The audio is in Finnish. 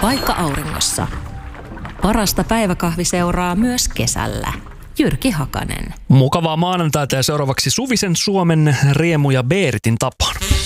Paikka auringossa. Parasta päiväkahviseuraa myös kesällä. Jyrki Hakanen. Mukavaa maanantaita ja seuraavaksi Suvisen Suomen Riemu ja Beeritin tapaan.